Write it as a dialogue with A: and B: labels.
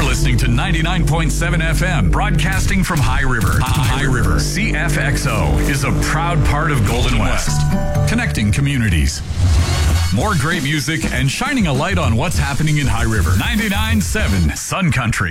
A: listening to 99.7 FM, broadcasting from High River. High River. CFXO is a proud part of Golden West, connecting communities. More great music and shining a light on what's happening in High River. 99.7 Sun Country.